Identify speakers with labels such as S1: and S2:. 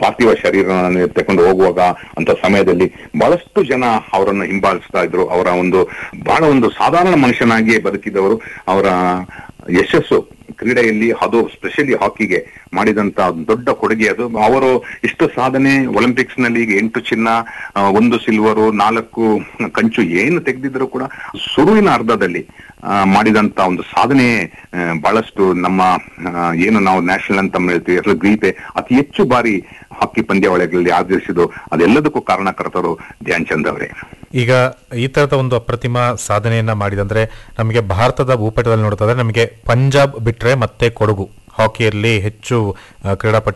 S1: ಪಾರ್ಥಿವ ಶರೀರ ತೆಗೆದುಕೊಂಡು ಹೋಗುವಾಗ ಅಂತ ಸಮಯದಲ್ಲಿ ಬಹಳಷ್ಟು ಜನ ಅವರನ್ನು ಹಿಂಬಾಲಿಸ್ತಾ ಇದ್ರು. ಅವರ ಬಹಳ ಸಾಧಾರಣ ಮನುಷ್ಯನಾಗಿ ಬದುಕಿದವರು. ಅವರ ಯಶಸ್ಸು ಕ್ರೀಡೆಯಲ್ಲಿ, ಅದು ಸ್ಪೆಷಲಿ ಹಾಕಿಗೆ ಮಾಡಿದಂತ ದೊಡ್ಡ ಕೊಡುಗೆ ಅದು. ಅವರು ಇಷ್ಟು ಸಾಧನೆ, ಒಲಿಂಪಿಕ್ಸ್ ನಲ್ಲಿ ಈಗ 8 ಚಿನ್ನ, 1 ಸಿಲ್ವರು, 4 ಕಂಚು ಏನು ತೆಗೆದಿದ್ರು ಕೂಡ ಶುರುವಿನ ಅರ್ಧದಲ್ಲಿ ಮಾಡಿದಂತ ಸಾಧನೆ ಬಹಳಷ್ಟು ನಮ್ಮ ಏನು ನಾವು ನ್ಯಾಷನಲ್ ಅಂತ ಹೇಳ್ತೀವಿ, ಗೀತೆ ಅತಿ ಹೆಚ್ಚು ಬಾರಿ ಹಾಕಿ ಪಂದ್ಯಾವಳಿಗಳಲ್ಲಿ ಆಧರಿಸಿದ್ದು, ಅದೆಲ್ಲದಕ್ಕೂ ಕಾರಣಕರ್ತರು ಧ್ಯಾನ್ ಚಂದ್ ಅವರೇ.
S2: ಈಗ ಈ ತರದ ಅಪ್ರತಿಮ ಸಾಧನೆಯನ್ನ ಮಾಡಿದಂದ್ರೆ ನಮಗೆ ಭಾರತದ ಭೂಪಟದಲ್ಲಿ ನೋಡ್ತಾ ಇದ್ರೆ ನಮಗೆ ಪಂಜಾಬ್ ಬಿಟ್ರೆ ಮತ್ತೆ ಕೊಡಗು ಹಾಕಿಯಲ್ಲಿ ಹೆಚ್ಚು ಕ್ರೀಡಾಪಟು